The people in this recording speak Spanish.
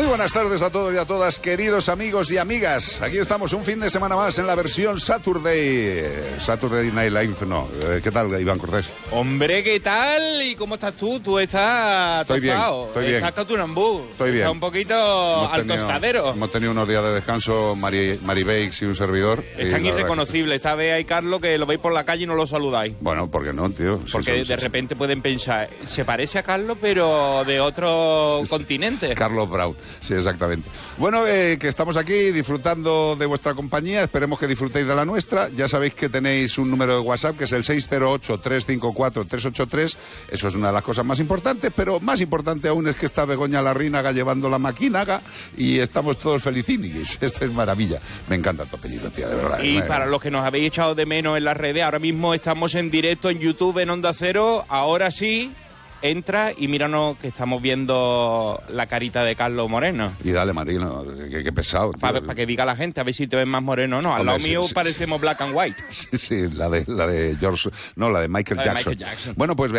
buenas tardes a todos y a todas, queridos amigos y amigas. Aquí estamos un fin de semana más en la versión Saturday Night Live. No, ¿qué tal, Iván Cortés? Hombre, ¿qué tal? ¿Y cómo estás tú? Tú estás tostado. Estoy bien. Estás catunambú. Estoy bien. Estás un poquito al tostadero. Hemos tenido unos días de descanso, Mari Bakes y un servidor. Están irreconocibles. Esta vez hay Carlos que lo veis por la calle y no lo saludáis. Bueno, ¿por qué no, tío? Porque de repente pueden pensar, se parece a Carlos, pero de otro continente. Carlos Brown, sí, exactamente. Bueno, que estamos aquí disfrutando de vuestra compañía, esperemos que disfrutéis de la nuestra. Ya sabéis que tenéis un número de WhatsApp que es el 608-354-383. Eso es una de las cosas más importantes, pero más importante aún es que está Begoña Larrínaga llevando la maquinaga y estamos todos felicinis. Esta es maravilla. Me encanta tu apellido, tía, de verdad. Y para los que nos habéis echado de menos en las redes, ahora mismo estamos en directo en YouTube, en Onda Cero. Ahora sí, entra y míranos que estamos viendo la carita de Carlos Moreno. Y dale, Marino, qué pesado. Para que diga la gente, a ver si te ves más moreno o no. Al lado mío parecemos black and white. Sí, la de George, no, la de Michael Jackson. Jackson. Bueno, pues